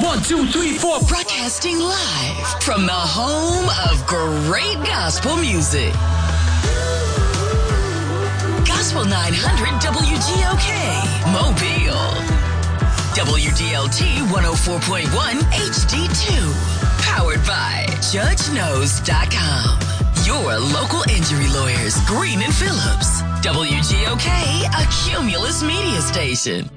1, 2, 3, 4. Broadcasting live from the home of great gospel music. Gospel 900 WGOK, Mobile. WDLT 104.1 HD2. Powered by JudgeKnows.com. Your local injury lawyers, Green and Phillips. WGOK, a Cumulus media station.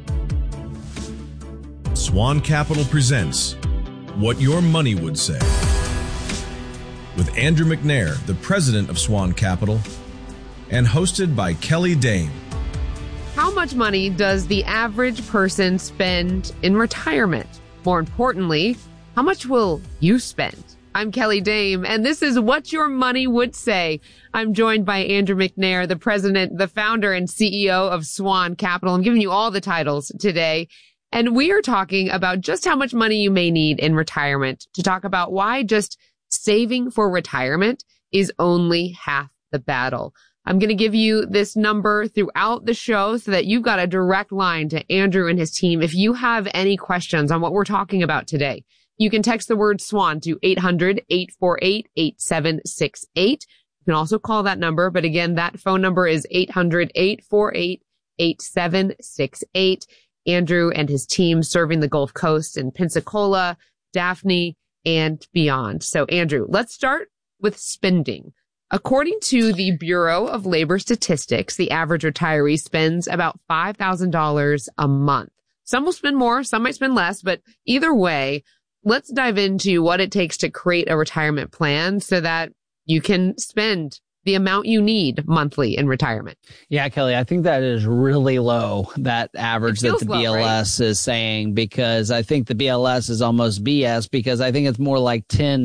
Swan Capital presents What Your Money Would Say. With Andrew McNair, the president of Swan Capital, and hosted by Kelly Dame. How much money does the average person spend in retirement? More importantly, how much will you spend? I'm Kelly Dame, and this is What Your Money Would Say. I'm joined by Andrew McNair, the president, the founder, and CEO of Swan Capital. I'm giving you all the titles today. And we are talking about just how much money you may need in retirement, to talk about why just saving for retirement is only half the battle. I'm going to give you this number throughout the show so that you've got a direct line to Andrew and his team. If you have any questions on what we're talking about today, you can text the word SWAN to 800-848-8768. You can also call that number. But again, that phone number is 800-848-8768. Andrew and his team serving the Gulf Coast in Pensacola, Daphne, and beyond. So, Andrew, let's start with spending. According to the Bureau of Labor Statistics, the average retiree spends about $5,000 a month. Some will spend more, some might spend less, but either way, let's dive into what it takes to create a retirement plan so that you can spend the amount you need monthly in retirement. Yeah, Kelly, I think that is really low, that average that the BLS is saying, because I think the BLS is almost BS, because I think it's more like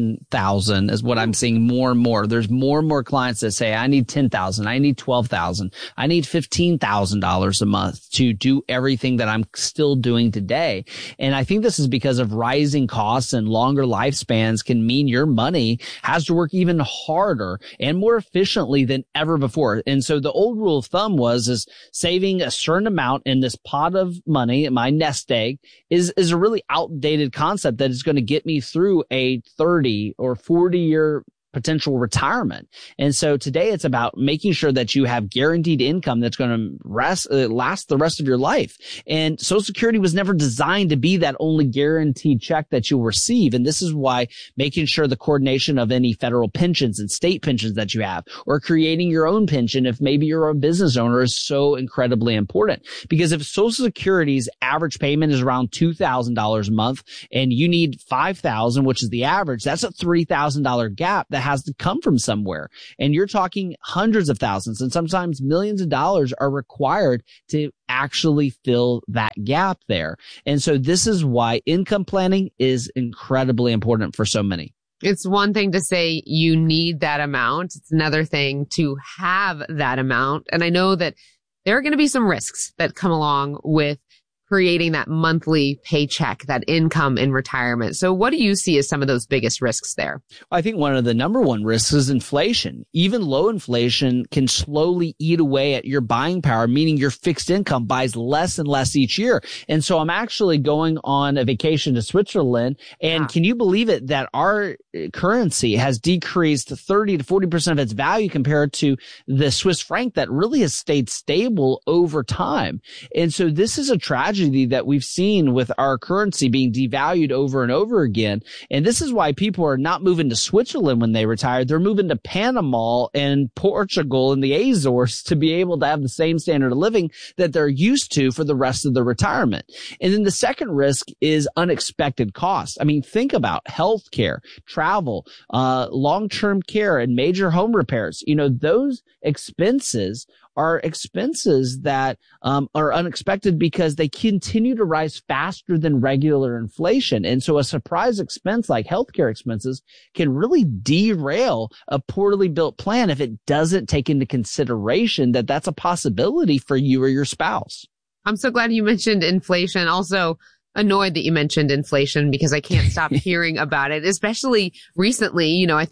10,000 is what I'm seeing more and more. There's more and more clients that say, I need 10,000, I need 12,000, I need $15,000 a month to do everything that I'm still doing today. And I think this is because of rising costs, and longer lifespans can mean your money has to work even harder and more efficiently than ever before. And so the old rule of thumb is saving a certain amount in this pot of money, my nest egg, is a really outdated concept that is going to get me through a 30 or 40 year potential retirement. And so today it's about making sure that you have guaranteed income that's going to last the rest of your life. And Social Security was never designed to be that only guaranteed check that you'll receive. And this is why making sure the coordination of any federal pensions and state pensions that you have, or creating your own pension if maybe you're a business owner, is so incredibly important. Because if Social Security's average payment is around $2,000 a month and you need $5,000, which is the average, that's a $3,000 gap that has to come from somewhere. And you're talking hundreds of thousands and sometimes millions of dollars are required to actually fill that gap there. And so this is why income planning is incredibly important for so many. It's one thing to say you need that amount. It's another thing to have that amount. And I know that there are going to be some risks that come along with creating that monthly paycheck, that income in retirement. So what do you see as some of those biggest risks there? I think one of the number one risks is inflation. Even low inflation can slowly eat away at your buying power, meaning your fixed income buys less and less each year. And so I'm actually going on a vacation to Switzerland. And can you believe it that our currency has decreased 30 to 40% of its value compared to the Swiss franc that really has stayed stable over time. And so this is a tragedy that we've seen with our currency being devalued over and over again. And this is why people are not moving to Switzerland when they retire. They're moving to Panama and Portugal and the Azores to be able to have the same standard of living that they're used to for the rest of the retirement. And then the second risk is unexpected costs. I mean, think about healthcare, travel, long-term care, and major home repairs. You know, those expenses are expenses that are unexpected because they continue to rise faster than regular inflation. And so a surprise expense like healthcare expenses can really derail a poorly built plan if it doesn't take into consideration that that's a possibility for you or your spouse. I'm so glad you mentioned inflation. Also annoyed that you mentioned inflation because I can't stop hearing about it, especially recently. You know, I think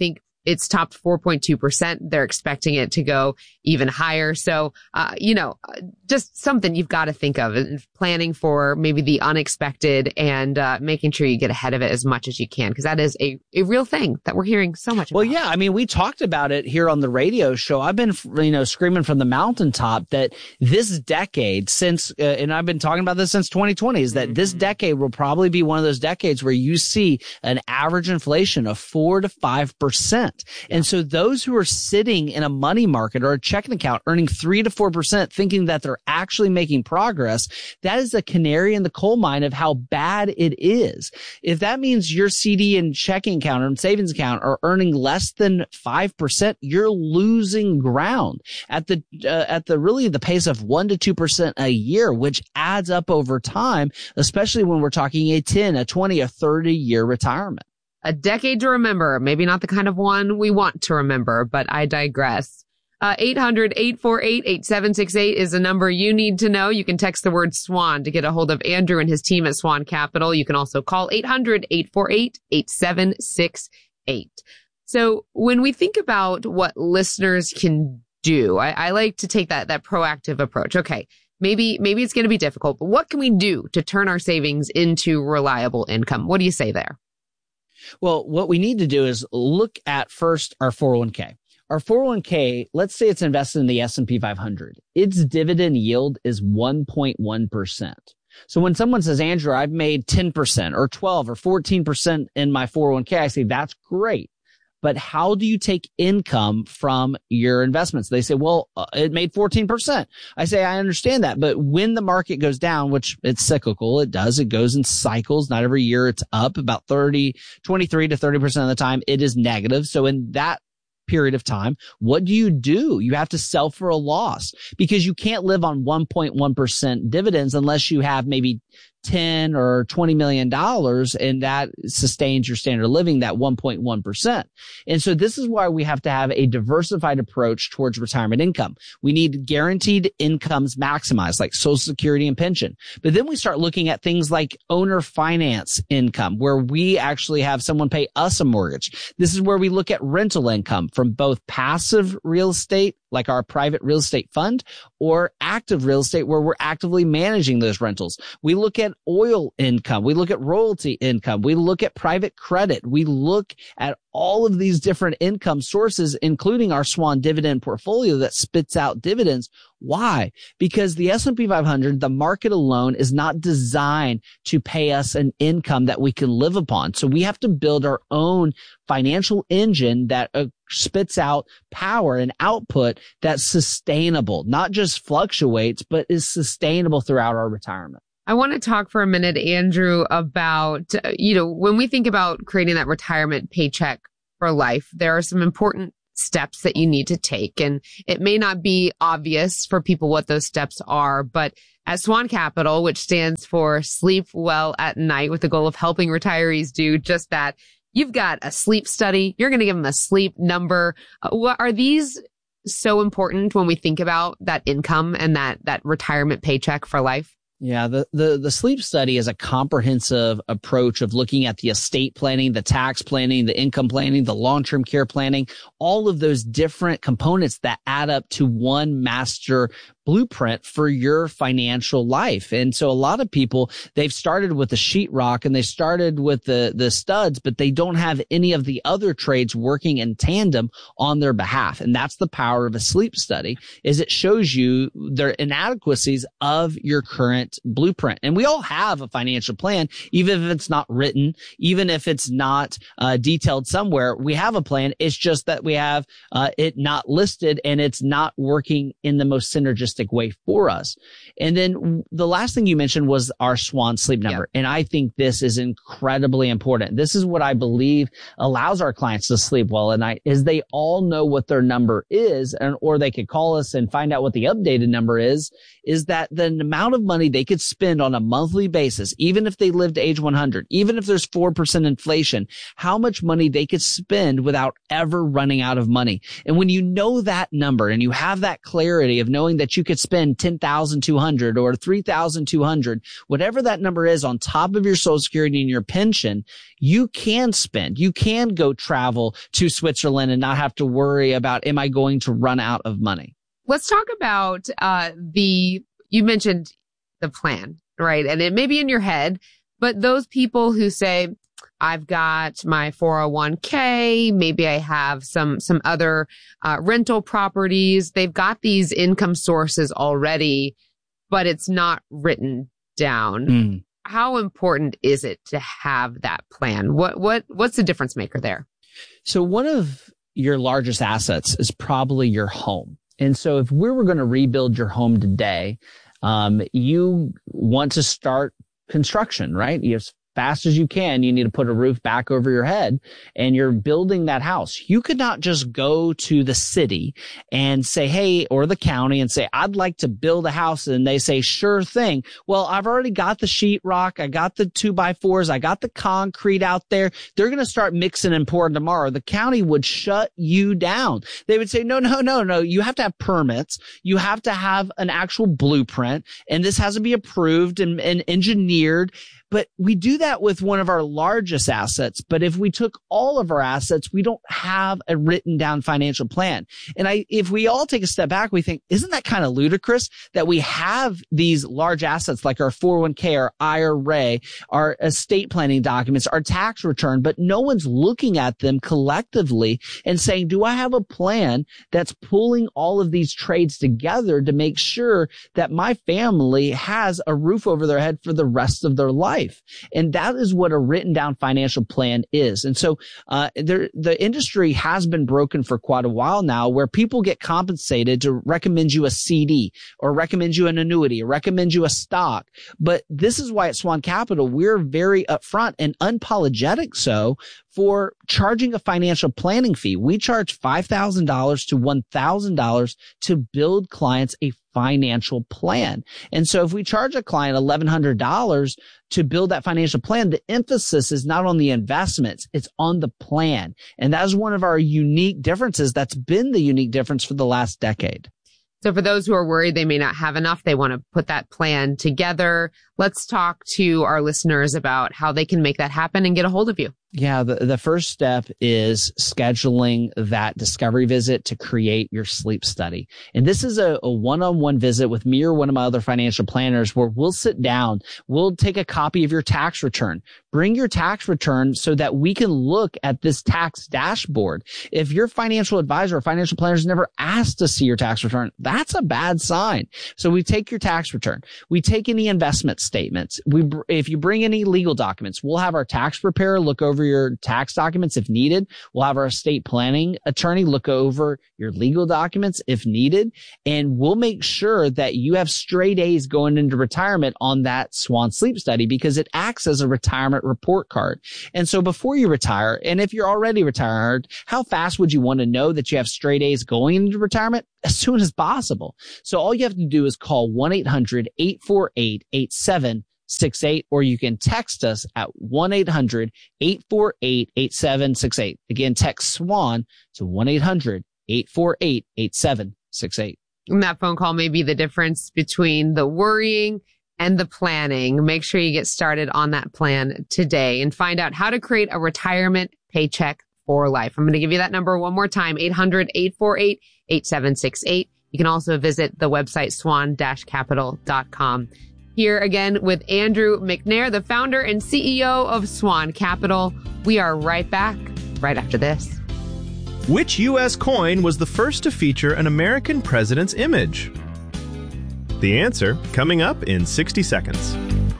It's topped 4.2%. They're expecting it to go even higher. So, just something you've got to think of, planning for maybe the unexpected and making sure you get ahead of it as much as you can, because that is a real thing that we're hearing so much about. Well, yeah, I mean, we talked about it here on the radio show. I've been, screaming from the mountaintop that this decade and I've been talking about this since 2020, is that this decade will probably be one of those decades where you see an average inflation of 4 to 5%. And so those who are sitting in a money market or a checking account earning 3 to 4%, thinking that they're actually making progress, that is a canary in the coal mine of how bad it is. If that means your CD and checking account or savings account are earning less than 5%, you're losing ground at the pace of 1 to 2% a year, which adds up over time, especially when we're talking a 10, a 20, a 30-year retirement. A decade to remember. Maybe not the kind of one we want to remember, but I digress. 800-848-8768 is the number you need to know. You can text the word SWAN to get a hold of Andrew and his team at Swan Capital. You can also call 800-848-8768. So when we think about what listeners can do, I like to take that proactive approach. Okay, maybe it's going to be difficult, but what can we do to turn our savings into reliable income? What do you say there? Well, what we need to do is look at first our 401k. Our 401k, let's say it's invested in the S&P 500. Its dividend yield is 1.1%. So when someone says, Andrew, I've made 10% or 12 or 14% in my 401k, I say, that's great. But how do you take income from your investments? They say, well, it made 14%. I say, I understand that. But when the market goes down, which it's cyclical, it goes in cycles. Not every year it's up. About 23 to 30% of the time it is negative. So in that period of time, what do? You have to sell for a loss, because you can't live on 1.1% dividends unless you have maybe $10 or $20 million, and that sustains your standard of living, that 1.1%. And so this is why we have to have a diversified approach towards retirement income. We need guaranteed incomes maximized, like Social Security and pension. But then we start looking at things like owner finance income, where we actually have someone pay us a mortgage. This is where we look at rental income from both passive real estate, like our private real estate fund, or active real estate, where we're actively managing those rentals. We look at oil income. We look at royalty income. We look at private credit. We look at all of these different income sources, including our Swan dividend portfolio that spits out dividends. Why? Because the S&P 500, the market alone, is not designed to pay us an income that we can live upon. So we have to build our own financial engine that spits out power and output that's sustainable, not just fluctuates, but is sustainable throughout our retirement. I want to talk for a minute, Andrew, about, when we think about creating that retirement paycheck for life, there are some important steps that you need to take. And it may not be obvious for people what those steps are, but at Swan Capital, which stands for Sleep Well at Night, with the goal of helping retirees do just that, you've got a sleep study. You're going to give them a sleep number. What are these so important when we think about that income and that retirement paycheck for life? Yeah, the sleep study is a comprehensive approach of looking at the estate planning, the tax planning, the income planning, the long-term care planning, all of those different components that add up to one master blueprint for your financial life. And so a lot of people, they've started with the sheetrock and they started with the studs, but they don't have any of the other trades working in tandem on their behalf. And that's the power of a sleep study, is it shows you the inadequacies of your current blueprint. And we all have a financial plan, even if it's not written, even if it's not detailed somewhere, we have a plan. It's just that we have it not listed and it's not working in the most synergistic way for us. And then the last thing you mentioned was our Swan sleep number. Yeah. And I think this is incredibly important. This is what I believe allows our clients to sleep well at night, is they all know what their number is, or they could call us and find out what the updated number is that the amount of money they could spend on a monthly basis, even if they live to age 100, even if there's 4% inflation, how much money they could spend without ever running out of money. And when you know that number and you have that clarity of knowing that you you could spend $10,200 or $3,200, whatever that number is on top of your Social Security and your pension, you can spend. You can go travel to Switzerland and not have to worry about, am I going to run out of money? Let's talk about you mentioned the plan, right? And it may be in your head, but those people who say, I've got my 401k, maybe I have some other rental properties. They've got these income sources already, but it's not written down. How important is it to have that plan? What's the difference maker there? So one of your largest assets is probably your home. And so if we were going to rebuild your home today, you want to start construction, right? As fast as you can, you need to put a roof back over your head, and you're building that house. You could not just go to the city and say, hey, or the county and say, I'd like to build a house. And they say, sure thing. Well, I've already got the sheetrock. I got the 2x4s. I got the concrete out there. They're going to start mixing and pouring tomorrow. The county would shut you down. They would say, no. You have to have permits. You have to have an actual blueprint, and this has to be approved and engineered. But we do that with one of our largest assets. But if we took all of our assets, we don't have a written down financial plan. And if we all take a step back, we think, isn't that kind of ludicrous that we have these large assets like our 401k, our IRA, our estate planning documents, our tax return, but no one's looking at them collectively and saying, do I have a plan that's pulling all of these trades together to make sure that my family has a roof over their head for the rest of their life? And that is what a written down financial plan is. And so the industry has been broken for quite a while now, where people get compensated to recommend you a CD or recommend you an annuity or recommend you a stock. But this is why at Swan Capital, we're very upfront and unapologetic so for charging a financial planning fee. We charge $5,000 to $1,000 to build clients a financial plan. And so if we charge a client $1,100 to build that financial plan, the emphasis is not on the investments, it's on the plan. And that is one of our unique differences. That's been the unique difference for the last decade. So for those who are worried they may not have enough, they want to put that plan together. Let's talk to our listeners about how they can make that happen and get a hold of you. Yeah, the first step is scheduling that discovery visit to create your sleep study. And this is a one-on-one visit with me or one of my other financial planners where we'll sit down, we'll take a copy of your tax return, bring your tax return so that we can look at this tax dashboard. If your financial advisor or financial planner has never asked to see your tax return, that's a bad sign. So we take your tax return, we take any investment statements, if you bring any legal documents, we'll have our tax preparer look over your tax documents if needed. We'll have our estate planning attorney look over your legal documents if needed. And we'll make sure that you have straight A's going into retirement on that Swan Sleep Study because it acts as a retirement report card. And so before you retire, and if you're already retired, how fast would you want to know that you have straight A's going into retirement? As soon as possible. So all you have to do is call 1-800-848-8768, or you can text us at 1-800-848-8768. Again, text SWAN to 1-800-848-8768. And that phone call may be the difference between the worrying and the planning. Make sure you get started on that plan today and find out how to create a retirement paycheck for life. I'm going to give you that number one more time, 800-848-8768. You can also visit the website swan-capital.com. Here again with Andrew McNair, the founder and CEO of Swan Capital. We are right back right after this. Which U.S. coin was the first to feature an American president's image? The answer coming up in 60 seconds.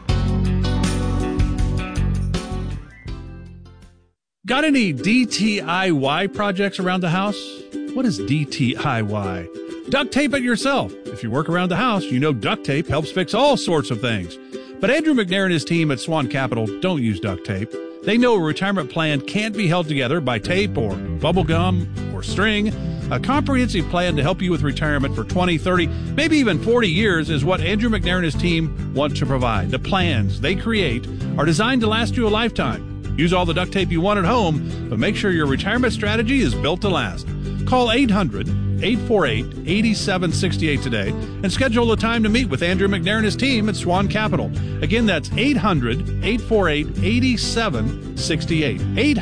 Got any DTIY projects around the house? What is DTIY? Duct tape it yourself. If you work around the house, you know duct tape helps fix all sorts of things. But Andrew McNair and his team at Swan Capital don't use duct tape. They know a retirement plan can't be held together by tape or bubble gum or string. A comprehensive plan to help you with retirement for 20, 30, maybe even 40 years is what Andrew McNair and his team want to provide. The plans they create are designed to last you a lifetime. Use all the duct tape you want at home, but make sure your retirement strategy is built to last. Call 800 800-848-8768 today and schedule a time to meet with Andrew McNair and his team at Swan Capital. Again, that's 800-848-8768.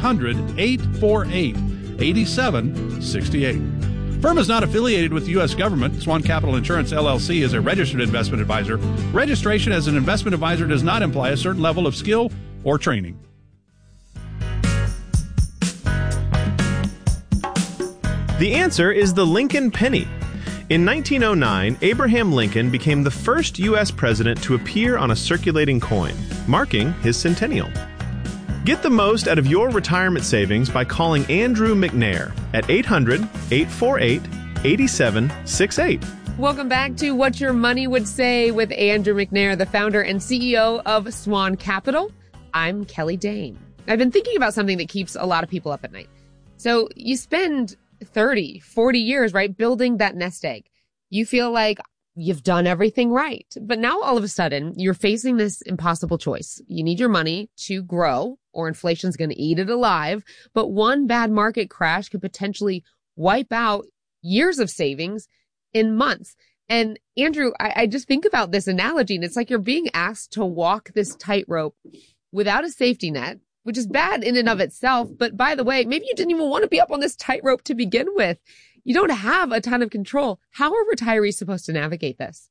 800-848-8768. Firm is not affiliated with the U.S. government. Swan Capital Insurance, LLC is a registered investment advisor. Registration as an investment advisor does not imply a certain level of skill or training. The answer is the Lincoln penny. In 1909, Abraham Lincoln became the first U.S. president to appear on a circulating coin, marking his centennial. Get the most out of your retirement savings by calling Andrew McNair at 800-848-8768. Welcome back to What Your Money Would Say with Andrew McNair, the founder and CEO of Swan Capital. I'm Kelly Dame. I've been thinking about something that keeps a lot of people up at night. So you spend 30, 40 years, right, building that nest egg. You feel like you've done everything right. But now all of a sudden, you're facing this impossible choice. You need your money to grow, or inflation's going to eat it alive. But one bad market crash could potentially wipe out years of savings in months. And Andrew, I just think about this analogy, and it's like you're being asked to walk this tightrope without a safety net, which is bad in and of itself. But by the way, maybe you didn't even want to be up on this tightrope to begin with. You don't have a ton of control. How are retirees supposed to navigate this?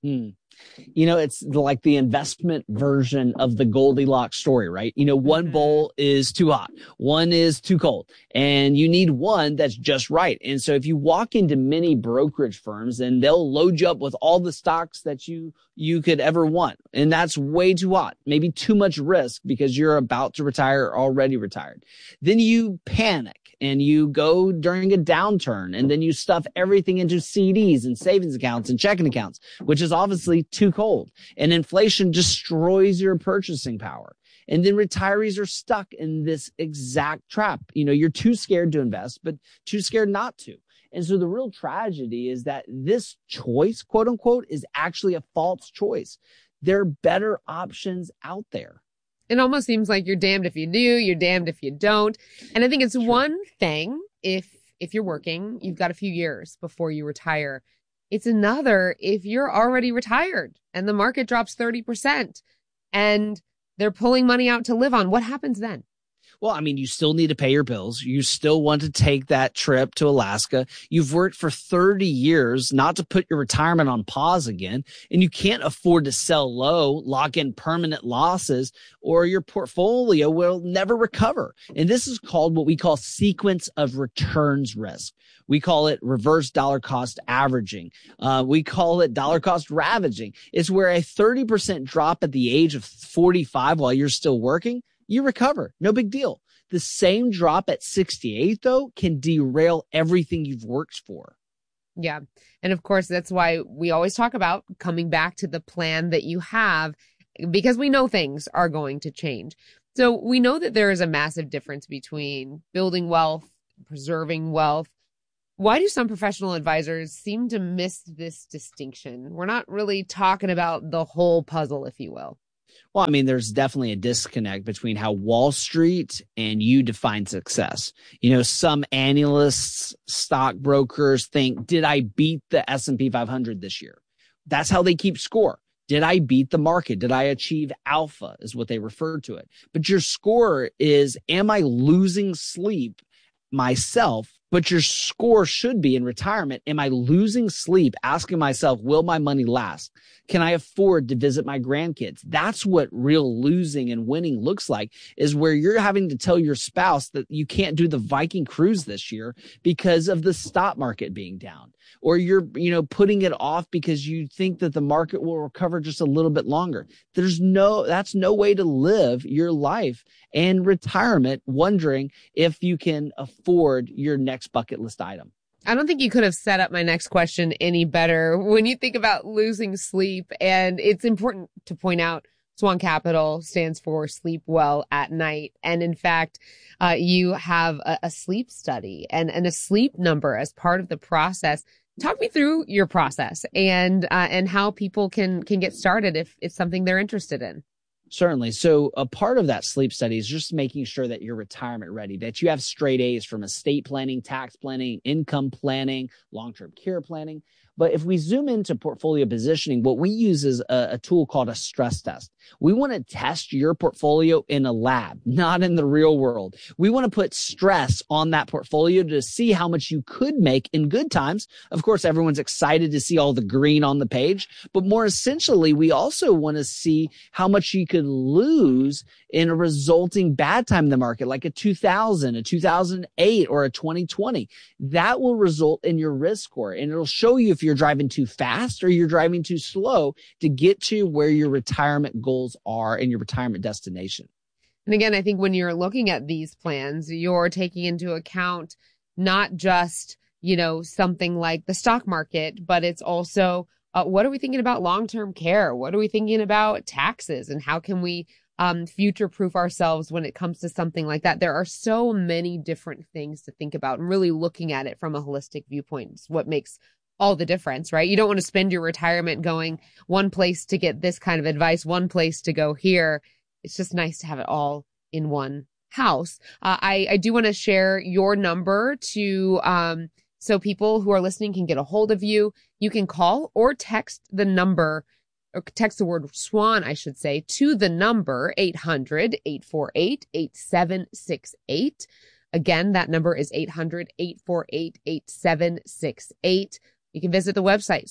You know, it's like the investment version of the Goldilocks story, right? You know, one bowl is too hot, one is too cold, and you need one that's just right. And so if you walk into many brokerage firms, and they'll load you up with all the stocks that you could ever want, and that's way too hot, maybe too much risk because you're about to retire or already retired. Then you panic and you go during a downturn, and then you stuff everything into CDs and savings accounts and checking accounts, which is obviously too cold. And inflation destroys your purchasing power. And then retirees are stuck in this exact trap. You know, you're too scared to invest, but too scared not to. And so the real tragedy is that this choice, quote unquote, is actually a false choice. There are better options out there. It almost seems like you're damned if you do, you're damned if you don't. And I think it's one thing if you're working, you've got a few years before you retire. It's another if you're already retired and the market drops 30% and they're pulling money out to live on. What happens then? Well, I mean, you still need to pay your bills. You still want to take that trip to Alaska. You've worked for 30 years not to put your retirement on pause again, and you can't afford to sell low, lock in permanent losses, or your portfolio will never recover. And this is called what we call sequence of returns risk. We call it reverse dollar cost averaging. We call it dollar cost ravaging. It's where a 30% drop at the age of 45 while you're still working, you recover. No big deal. The same drop at 68, though, can derail everything you've worked for. Yeah. And of course, that's why we always talk about coming back to the plan that you have, because we know things are going to change. So we know that there is a massive difference between building wealth, preserving wealth. Why do some professional advisors seem to miss this distinction? We're not really talking about the whole puzzle, if you will. Well, I mean, there's definitely a disconnect between how Wall Street and you define success. You know, some analysts, stockbrokers think, did I beat the S&P 500 this year? That's how they keep score. Did I beat the market? Did I achieve alpha is what they refer to it. But your score is, am I losing sleep myself? But your score should be in retirement. Am I losing sleep asking myself, will my money last? Can I afford to visit my grandkids? That's what real losing and winning looks like, is where you're having to tell your spouse that you can't do the Viking cruise this year because of the stock market being down. Or you're, putting it off because you think that the market will recover just a little bit longer. That's no way to live your life and retirement, wondering if you can afford your next bucket list item. I don't think you could have set up my next question any better. When you think about losing sleep, and it's important to point out, Swan Capital stands for Sleep Well at Night. And in fact, you have a sleep study and a sleep number as part of the process. Talk me through your process and how people can get started if it's something they're interested in. Certainly. So a part of that sleep study is just making sure that you're retirement ready, that you have straight A's from estate planning, tax planning, income planning, long-term care planning. But if we zoom into portfolio positioning, what we use is a tool called a stress test. We want to test your portfolio in a lab, not in the real world. We want to put stress on that portfolio to see how much you could make in good times. Of course, everyone's excited to see all the green on the page, but more essentially, we also want to see how much you could lose in a resulting bad time in the market, like a 2000, a 2008, or a 2020. That will result in your risk score, and it'll show you if you're driving too fast or you're driving too slow to get to where your retirement goals are and your retirement destination. And again, I think when you're looking at these plans, you're taking into account not just, something like the stock market, but it's also what are we thinking about long-term care? What are we thinking about taxes? And how can we future-proof ourselves when it comes to something like that? There are so many different things to think about, and really looking at it from a holistic viewpoint is what makes all the difference, right? You don't want to spend your retirement going one place to get this kind of advice, one place to go here. It's just nice to have it all in one house. I do want to share your number to so people who are listening can get a hold of you. You can call or text the number, or text the word SWAN, I should say, to the number 800-848-8768. Again, that number is 800-848-8768. You can visit the website,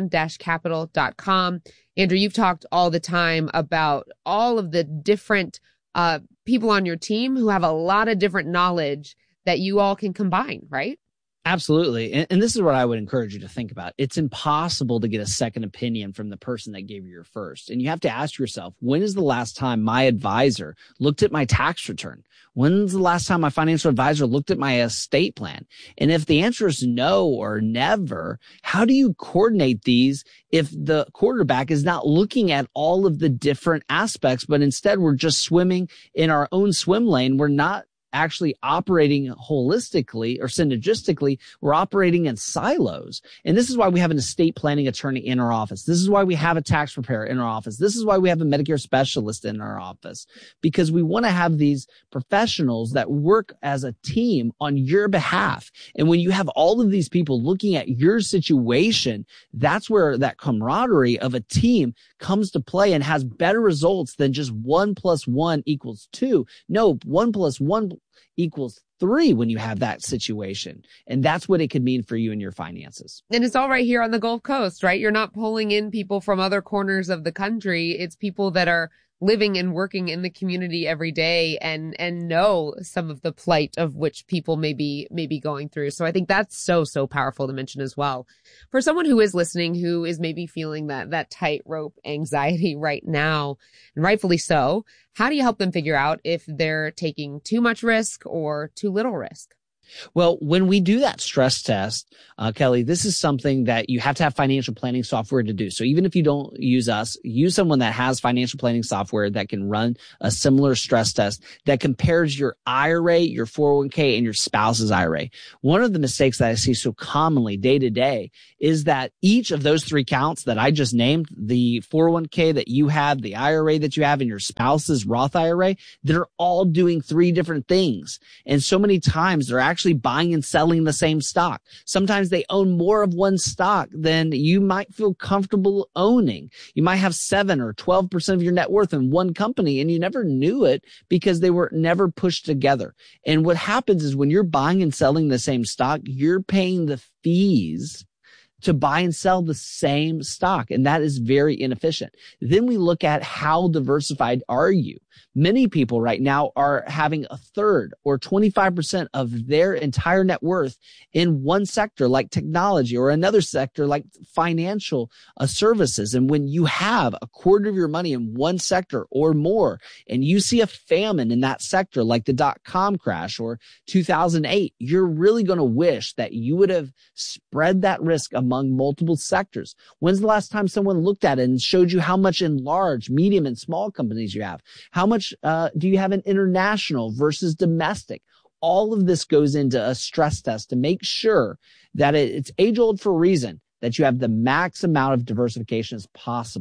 swan-capital.com. Andrew, you've talked all the time about all of the different people on your team who have a lot of different knowledge that you all can combine, right? Absolutely. And this is what I would encourage you to think about. It's impossible to get a second opinion from the person that gave you your first. And you have to ask yourself, when is the last time my advisor looked at my tax return? When's the last time my financial advisor looked at my estate plan? And if the answer is no or never, how do you coordinate these if the quarterback is not looking at all of the different aspects, but instead we're just swimming in our own swim lane? We're not actually operating holistically or synergistically. We're operating in silos. And this is why we have an estate planning attorney in our office. This is why we have a tax preparer in our office. This is why we have a Medicare specialist in our office, because we want to have these professionals that work as a team on your behalf. And when you have all of these people looking at your situation, that's where that camaraderie of a team comes to play and has better results than just 1 + 1 = 2. No, 1 + 1 equals 3 when you have that situation. And that's what it could mean for you and your finances. And it's all right here on the Gulf Coast, right? You're not pulling in people from other corners of the country. It's people that are living and working in the community every day and know some of the plight of which people may be going through. So I think that's so powerful to mention as well. For someone who is listening, who is maybe feeling that tightrope anxiety right now, and rightfully so, how do you help them figure out if they're taking too much risk or too little risk? Well, when we do that stress test, Kelly, this is something that you have to have financial planning software to do. So even if you don't use us, use someone that has financial planning software that can run a similar stress test that compares your IRA, your 401k, and your spouse's IRA. One of the mistakes that I see so commonly day to day is that each of those 3 counts that I just named, the 401k that you have, the IRA that you have, and your spouse's Roth IRA, they're all doing 3 different things. And so many times they're actually buying and selling the same stock. Sometimes they own more of one stock than you might feel comfortable owning. You might have 7 or 12% of your net worth in one company and you never knew it because they were never pushed together. And what happens is when you're buying and selling the same stock, you're paying the fees to buy and sell the same stock. And that is very inefficient. Then we look at how diversified are you? Many people right now are having a third or 25% of their entire net worth in one sector like technology or another sector like financial services. And when you have a quarter of your money in one sector or more, and you see a famine in that sector like the .com crash or 2008, you're really going to wish that you would have spread that risk among multiple sectors. When's the last time someone looked at it and showed you how much in large, medium, and small companies you have? How much do you have in international versus domestic? All of this goes into a stress test to make sure that it's age old for a reason, that you have the max amount of diversification as possible.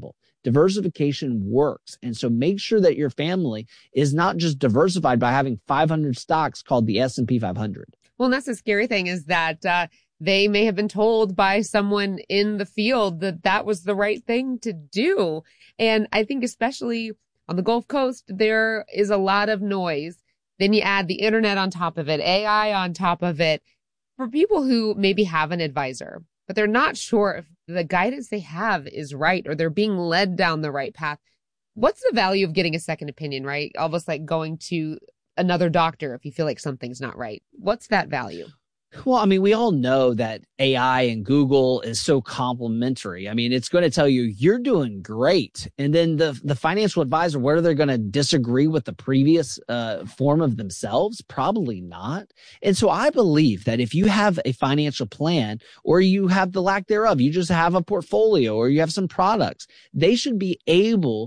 Diversification works. And so make sure that your family is not just diversified by having 500 stocks called the S&P 500. Well, and that's the scary thing is that they may have been told by someone in the field that that was the right thing to do. And I think especially on the Gulf Coast, there is a lot of noise. Then you add the internet on top of it, AI on top of it. For people who maybe have an advisor, but they're not sure if the guidance they have is right or they're being led down the right path, what's the value of getting a second opinion, right? Almost like going to another doctor if you feel like something's not right. What's that value? Well, I mean, we all know that AI and Google is so complementary. I mean, it's going to tell you you're doing great. And then the financial advisor, whether they're going to disagree with the previous form of themselves, probably not. And so I believe that if you have a financial plan or you have the lack thereof, you just have a portfolio or you have some products, they should be able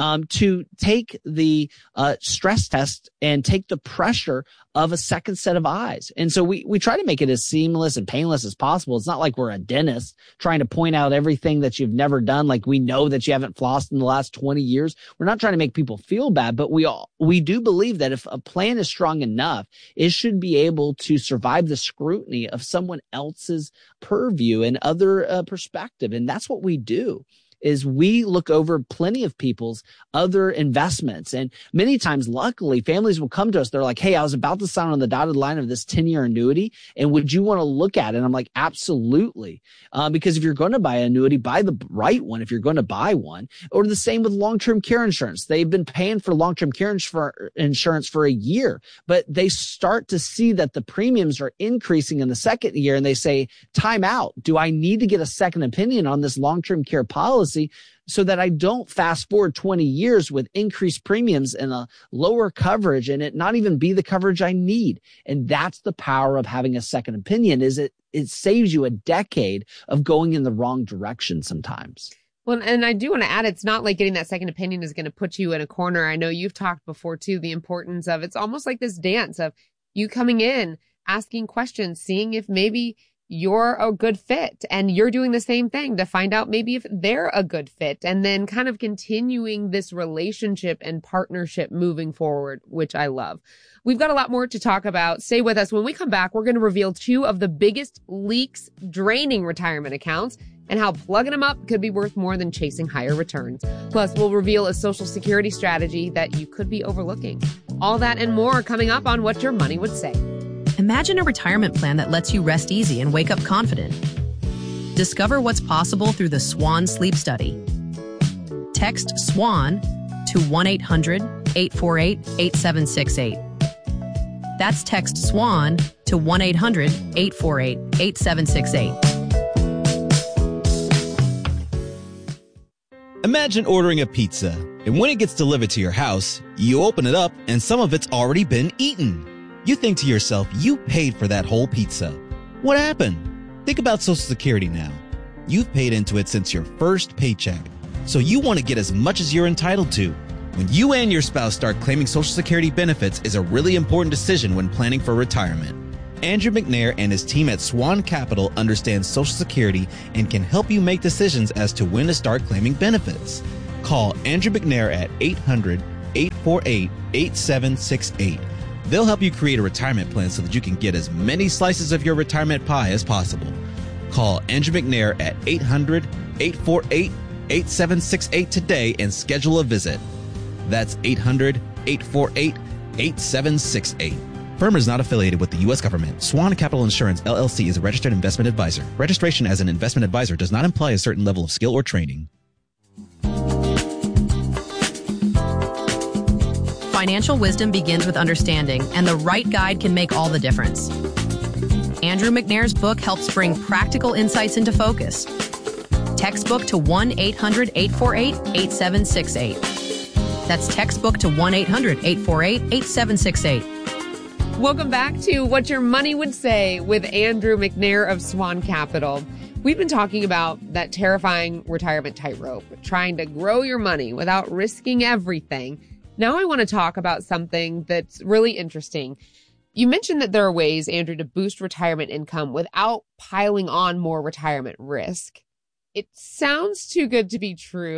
to take the stress test and take the pressure of a second set of eyes. And so we try to make it as seamless and painless as possible. It's not like we're a dentist trying to point out everything that you've never done. Like we know that you haven't flossed in the last 20 years. We're not trying to make people feel bad, but we do believe that if a plan is strong enough, it should be able to survive the scrutiny of someone else's purview and other perspective. And that's what we do. Is we look over plenty of people's other investments. And many times, luckily, families will come to us. They're like, hey, I was about to sign on the dotted line of this 10-year annuity. And would you want to look at it? And I'm like, absolutely. Because if you're going to buy an annuity, buy the right one if you're going to buy one. Or the same with long-term care insurance. They've been paying for long-term care insurance for a year, but they start to see that the premiums are increasing in the second year. And they say, time out. Do I need to get a second opinion on this long-term care policy so that I don't fast forward 20 years with increased premiums and a lower coverage and it not even be the coverage I need? And that's the power of having a second opinion, is it saves you a decade of going in the wrong direction sometimes. Well, and I do want to add, it's not like getting that second opinion is going to put you in a corner. I know you've talked before too, the importance of, it's almost like this dance of you coming in, asking questions, seeing if maybe you're a good fit and you're doing the same thing to find out maybe if they're a good fit, and then kind of continuing this relationship and partnership moving forward, which I love. We've got a lot more to talk about. Stay with us. When we come back, we're going to reveal 2 of the biggest leaks draining retirement accounts and how plugging them up could be worth more than chasing higher returns. Plus, we'll reveal a Social Security strategy that you could be overlooking. All that and more coming up on What Your Money Would Say. Imagine a retirement plan that lets you rest easy and wake up confident. Discover what's possible through the Swan Sleep Study. Text SWAN to 1-800-848-8768. That's text SWAN to 1-800-848-8768. Imagine ordering a pizza, and when it gets delivered to your house, you open it up and some of it's already been eaten. You think to yourself, you paid for that whole pizza. What happened? Think about Social Security now. You've paid into it since your first paycheck, so you want to get as much as you're entitled to. When you and your spouse start claiming Social Security benefits is a really important decision when planning for retirement. Andrew McNair and his team at Swan Capital understand Social Security and can help you make decisions as to when to start claiming benefits. Call Andrew McNair at 800-848-8768. They'll help you create a retirement plan so that you can get as many slices of your retirement pie as possible. Call Andrew McNair at 800-848-8768 today and schedule a visit. That's 800-848-8768. Firm is not affiliated with the U.S. government. Swan Capital Insurance, LLC is a registered investment advisor. Registration as an investment advisor does not imply a certain level of skill or training. Financial wisdom begins with understanding, and the right guide can make all the difference. Andrew McNair's book helps bring practical insights into focus. Textbook to 1-800-848-8768. That's textbook to 1-800-848-8768. Welcome back to What Your Money Would Say with Andrew McNair of Swan Capital. We've been talking about that terrifying retirement tightrope, trying to grow your money without risking everything. Now I want to talk about something that's really interesting. You mentioned that there are ways, Andrew, to boost retirement income without piling on more retirement risk. It sounds too good to be true,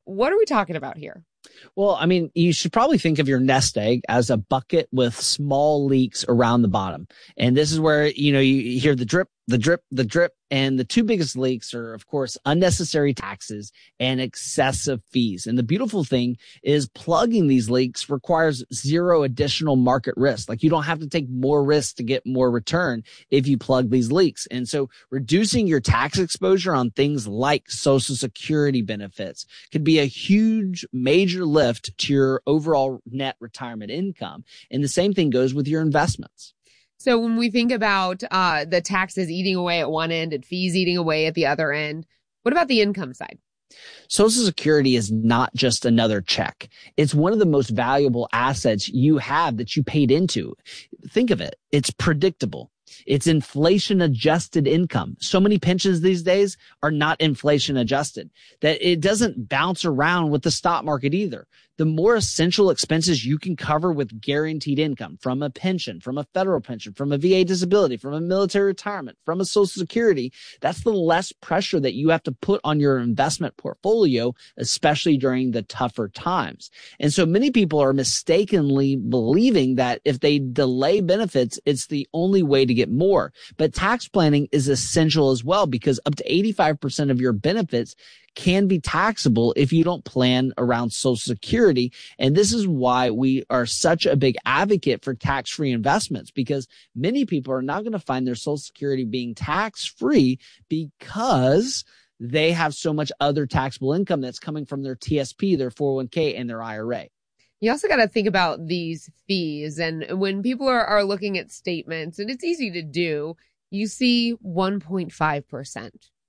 what are we talking about here? Well, I mean, you should probably think of your nest egg as a bucket with small leaks around the bottom. And this is where, you hear the drip, the drip, the drip. And the two biggest leaks are, of course, unnecessary taxes and excessive fees. And the beautiful thing is plugging these leaks requires zero additional market risk. Like, you don't have to take more risk to get more return if you plug these leaks. And so reducing your tax exposure on things like Social Security benefits could be a huge, major lift to your overall net retirement income. And the same thing goes with your investments. So when we think about the taxes eating away at one end and fees eating away at the other end, what about the income side? Social Security is not just another check. It's one of the most valuable assets you have that you paid into. Think of it. It's predictable. It's inflation adjusted income. So many pensions these days are not inflation adjusted that it doesn't bounce around with the stock market either. The more essential expenses you can cover with guaranteed income from a pension, from a federal pension, from a VA disability, from a military retirement, from a Social Security, that's the less pressure that you have to put on your investment portfolio, especially during the tougher times. And so many people are mistakenly believing that if they delay benefits, it's the only way to get more. But tax planning is essential as well, because up to 85% of your benefits can be taxable if you don't plan around Social Security. And this is why we are such a big advocate for tax-free investments, because many people are not going to find their Social Security being tax-free because they have so much other taxable income that's coming from their TSP, their 401k, and their IRA. You also got to think about these fees. And when people are looking at statements, and it's easy to do, you see 1.5%,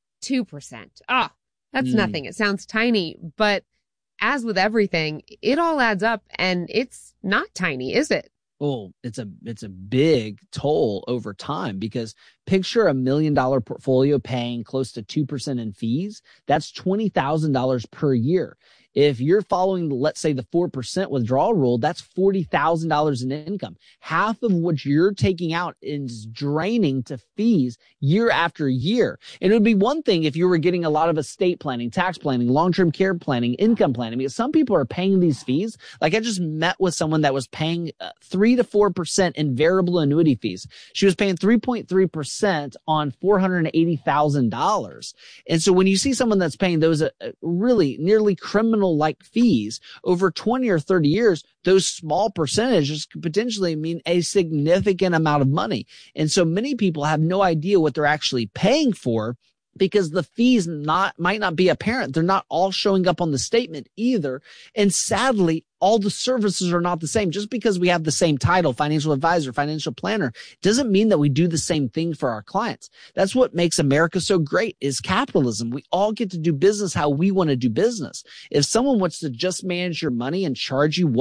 2%. That's nothing. It sounds tiny, but as with everything, it all adds up, and it's not tiny, is it? Oh, it's a big toll over time, because picture $1 million portfolio paying close to 2% in fees. That's $20,000 per year. If you're following, let's say, the 4% withdrawal rule, that's $40,000 in income. Half of what you're taking out is draining to fees year after year. And it would be one thing if you were getting a lot of estate planning, tax planning, long-term care planning, income planning, because some people are paying these fees. Like, I just met with someone that was paying 3 to 4% in variable annuity fees. She was paying 3.3% on $480,000. And so when you see someone that's paying those really nearly criminal like fees over 20 or 30 years, those small percentages could potentially mean a significant amount of money. And so many people have no idea what they're actually paying for, because the fees might not be apparent. They're not all showing up on the statement either. And sadly, all the services are not the same. Just because we have the same title, financial advisor, financial planner, doesn't mean that we do the same thing for our clients. That's what makes America so great, is capitalism. We all get to do business how we want to do business. If someone wants to just manage your money and charge you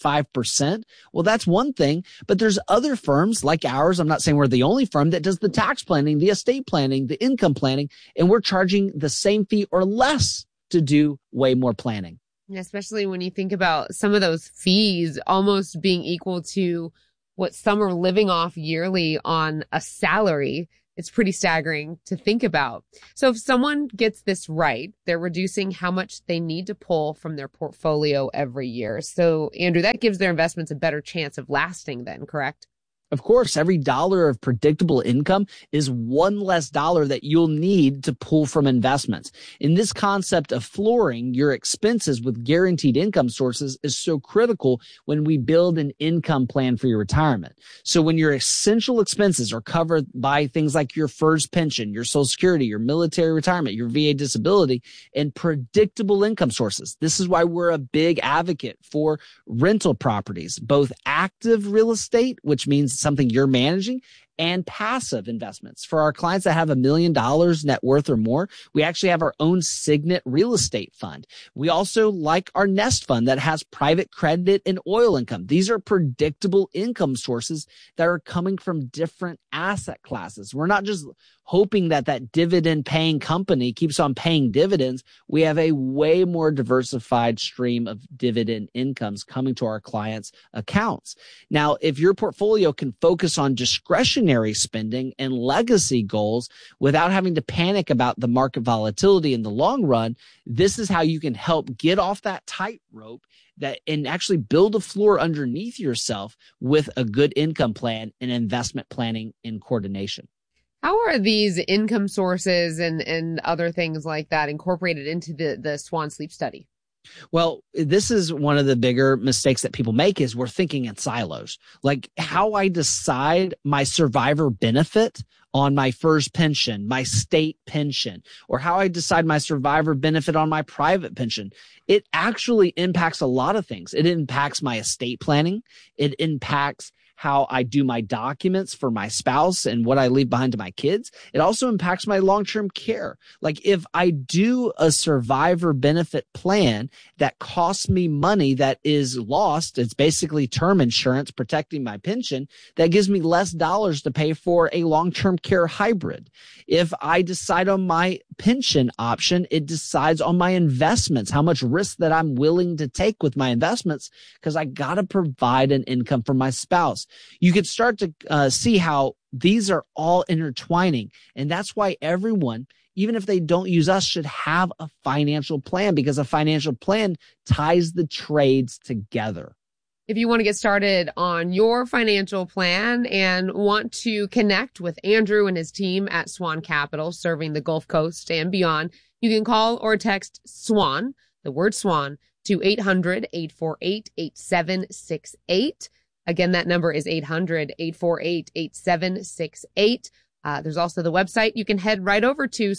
1.5%, well, that's one thing. But there's other firms like ours. I'm not saying we're the only firm that does the tax planning, the estate planning, the income planning, and we're charging the same fee or less to do way more planning. Especially when you think about some of those fees almost being equal to what some are living off yearly on a salary. It's pretty staggering to think about. So if someone gets this right, they're reducing how much they need to pull from their portfolio every year. So, Andrew, that gives their investments a better chance of lasting then, correct? Of course, every dollar of predictable income is one less dollar that you'll need to pull from investments. And this concept of flooring your expenses with guaranteed income sources is so critical when we build an income plan for your retirement. So when your essential expenses are covered by things like your FERS pension, your Social Security, your military retirement, your VA disability, and predictable income sources. This is why we're a big advocate for rental properties, both active real estate, which means something you're managing, and passive investments. For our clients that have $1 million net worth or more, we actually have our own Signet real estate fund. We also like our Nest fund that has private credit and oil income. These are predictable income sources that are coming from different asset classes. We're not just hoping that dividend paying company keeps on paying dividends. We have a way more diversified stream of dividend incomes coming to our clients' accounts. Now, if your portfolio can focus on discretionary discretionary spending and legacy goals without having to panic about the market volatility in the long run, this is how you can help get off that tightrope and actually build a floor underneath yourself with a good income plan and investment planning in coordination. How are these income sources and other things like that incorporated into the Swan Sleep Study? Well, this is one of the bigger mistakes that people make is we're thinking in silos. Like how I decide my survivor benefit on my first pension, my state pension, or how I decide my survivor benefit on my private pension. It actually impacts a lot of things. It impacts my estate planning. It impacts how I do my documents for my spouse and what I leave behind to my kids. It also impacts my long-term care. Like if I do a survivor benefit plan that costs me money that is lost, it's basically term insurance protecting my pension, that gives me less dollars to pay for a long-term care hybrid. If I decide on my pension option, it decides on my investments, how much risk that I'm willing to take with my investments, because I got to provide an income for my spouse. You can start to see how these are all intertwining. And that's why everyone, even if they don't use us, should have a financial plan, because a financial plan ties the trades together. If you want to get started on your financial plan and want to connect with Andrew and his team at Swan Capital, serving the Gulf Coast and beyond, you can call or text SWAN, the word SWAN, to 800-848-8768. Again, that number is 800-848-8768. There's also the website. You can head right over to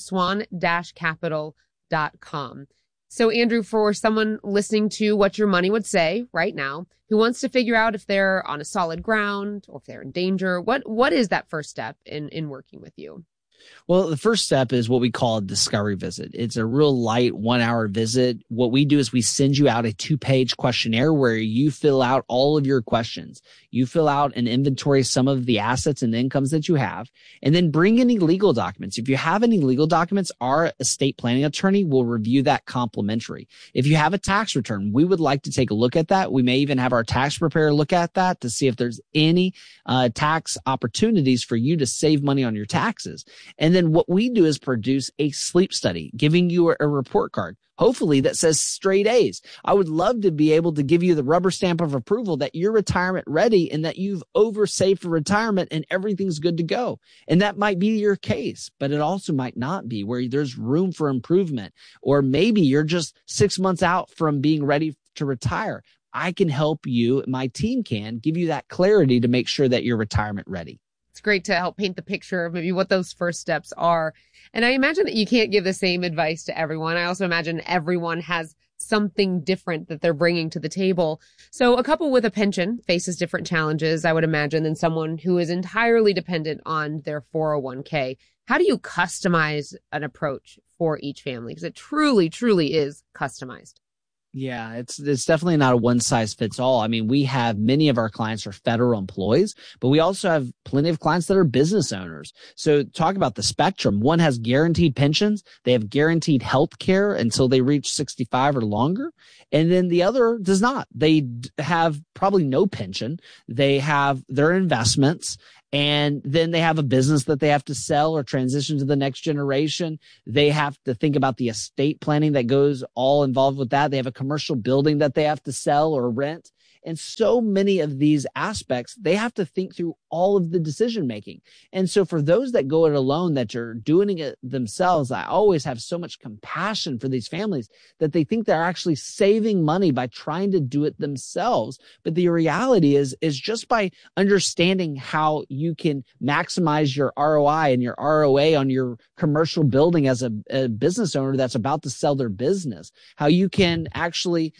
swan-capital.com. So, Andrew, for someone listening to What Your Money Would Say right now, who wants to figure out if they're on a solid ground or if they're in danger, what is that first step in working with you? Well, the first step is what we call a discovery visit. It's a real light 1-hour visit. What we do is we send you out a 2-page questionnaire where you fill out all of your questions. You fill out and inventory some of the assets and incomes that you have, and then bring any legal documents. If you have any legal documents, our estate planning attorney will review that complimentary. If you have a tax return, we would like to take a look at that. We may even have our tax preparer look at that to see if there's any tax opportunities for you to save money on your taxes. And then what we do is produce a sleep study, giving you a report card, hopefully that says straight A's. I would love to be able to give you the rubber stamp of approval that you're retirement ready and that you've oversaved for retirement and everything's good to go. And that might be your case, but it also might not be, where there's room for improvement. Or maybe you're just 6 months out from being ready to retire. I can help you, my team can give you that clarity to make sure that you're retirement ready. It's great to help paint the picture of maybe what those first steps are. And I imagine that you can't give the same advice to everyone. I also imagine everyone has something different that they're bringing to the table. So a couple with a pension faces different challenges, I would imagine, than someone who is entirely dependent on their 401k. How do you customize an approach for each family? Because it truly, truly is customized. Yeah, it's definitely not a one size fits all. I mean, we have many of our clients are federal employees, but we also have plenty of clients that are business owners. So talk about the spectrum. One has guaranteed pensions. They have guaranteed health care until they reach 65 or longer. And then the other does not. They have probably no pension. They have their investments. And then they have a business that they have to sell or transition to the next generation. They have to think about the estate planning that goes all involved with that. They have a commercial building that they have to sell or rent. And so many of these aspects, they have to think through all of the decision making. And so for those that go it alone, that are doing it themselves, I always have so much compassion for these families that they think they're actually saving money by trying to do it themselves. But the reality is just by understanding how you can maximize your ROI and your ROA on your commercial building as a business owner that's about to sell their business, how you can actually,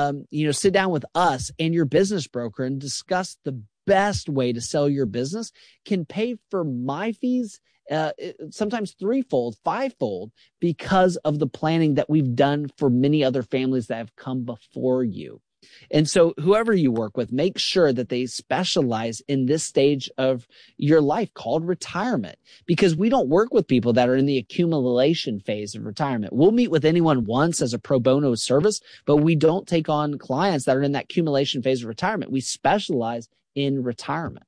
sit down with us and your business broker and discuss the best way to sell your business, can pay for my fees, sometimes threefold, fivefold, because of the planning that we've done for many other families that have come before you. And so whoever you work with, make sure that they specialize in this stage of your life called retirement, because we don't work with people that are in the accumulation phase of retirement. We'll meet with anyone once as a pro bono service, but we don't take on clients that are in that accumulation phase of retirement. We specialize in retirement.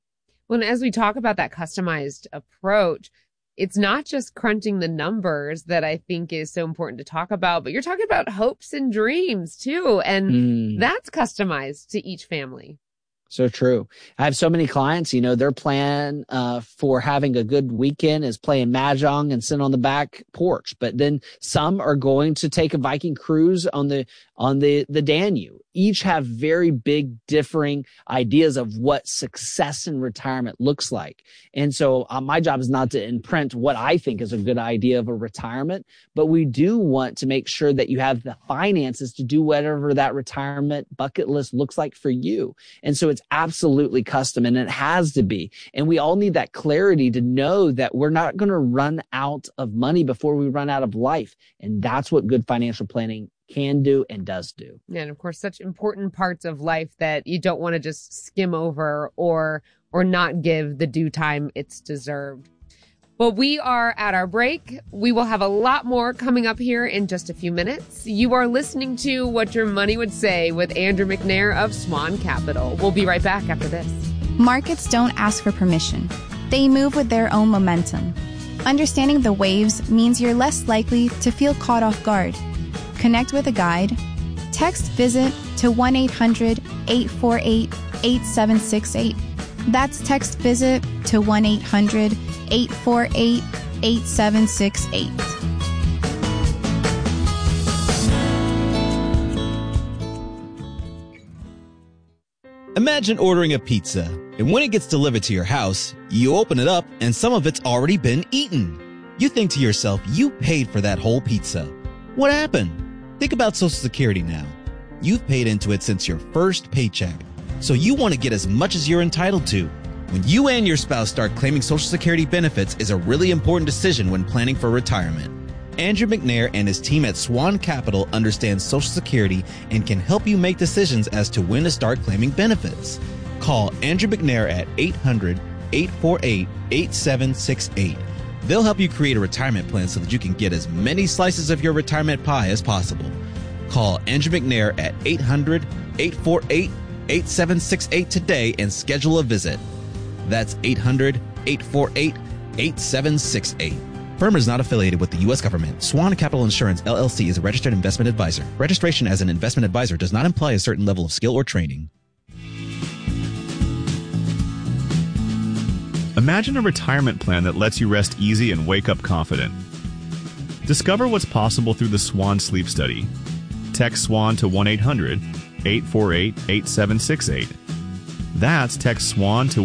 Well, as we talk about that customized approach, it's not just crunching the numbers that I think is so important to talk about, but you're talking about hopes and dreams too. And that's customized to each family. So true. I have so many clients, their plan for having a good weekend is playing Mahjong and sitting on the back porch. But then some are going to take a Viking cruise on the Danube. Each have very big differing ideas of what success in retirement looks like. And so my job is not to imprint what I think is a good idea of a retirement, but we do want to make sure that you have the finances to do whatever that retirement bucket list looks like for you. And so it's absolutely custom, and it has to be. And we all need that clarity to know that we're not going to run out of money before we run out of life. And that's what good financial planning can do and does do. And of course, such important parts of life that you don't want to just skim over or not give the due time it's deserved. Well, we are at our break. We will have a lot more coming up here in just a few minutes. You are listening to What Your Money Would Say with Andrew McNair of Swan Capital. We'll be right back after this. Markets don't ask for permission. They move with their own momentum. Understanding the waves means you're less likely to feel caught off guard. Connect with a guide. Text VISIT to 1-800-848-8768. That's text VISIT to 1-800-848-8768. Imagine ordering a pizza, and when it gets delivered to your house, you open it up and some of it's already been eaten. You think to yourself, you paid for that whole pizza. What happened? Think about Social Security now. You've paid into it since your first paycheck, so you want to get as much as you're entitled to. When you and your spouse start claiming Social Security benefits is a really important decision when planning for retirement. Andrew McNair and his team at Swan Capital understand Social Security and can help you make decisions as to when to start claiming benefits. Call Andrew McNair at 800-848-8768. They'll help you create a retirement plan so that you can get as many slices of your retirement pie as possible. Call Andrew McNair at 800-848-8768 today and schedule a visit. That's 800-848-8768. Firm is not affiliated with the U.S. government. Swan Capital Insurance, LLC is a registered investment advisor. Registration as an investment advisor does not imply a certain level of skill or training. Imagine a retirement plan that lets you rest easy and wake up confident. Discover what's possible through the Swan Sleep Study. Text SWAN to 1-800-848-8768. That's text SWAN to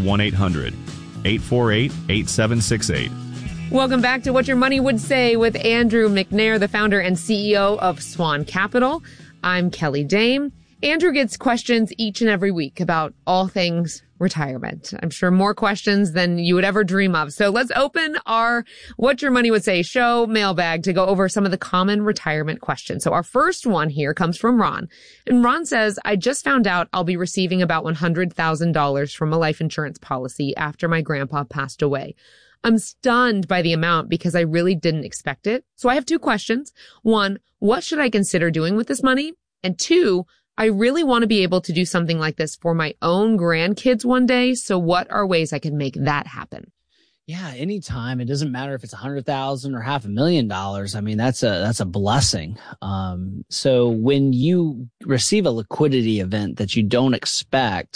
1-800-848-8768. Welcome back to What Your Money Would Say with Andrew McNair, the founder and CEO of Swan Capital. I'm Kelly Dame. Andrew gets questions each and every week about all things retirement. I'm sure more questions than you would ever dream of. So let's open our What Your Money Would Say show mailbag to go over some of the common retirement questions. So our first one here comes from Ron. And Ron says, I just found out I'll be receiving about $100,000 from a life insurance policy after my grandpa passed away. I'm stunned by the amount because I really didn't expect it. So I have two questions. One, what should I consider doing with this money? And two, I really want to be able to do something like this for my own grandkids one day. So what are ways I can make that happen? Yeah, anytime. It doesn't matter if it's $100,000 or $500,000. I mean, that's a blessing. So when you receive a liquidity event that you don't expect,